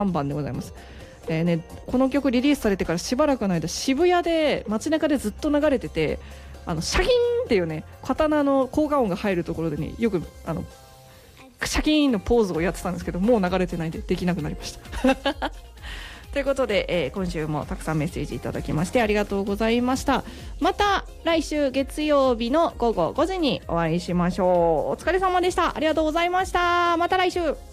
3番でございます。この曲リリースされてからしばらくの間、渋谷で街中でずっと流れてて、シャキーンっていうね、刀の効果音が入るところでね、よくシャキーンのポーズをやってたんですけど、もう流れてないんでできなくなりましたということで、今週もたくさんメッセージいただきましてありがとうございました。また来週月曜日の午後5時にお会いしましょう。お疲れ様でした。ありがとうございました。また来週。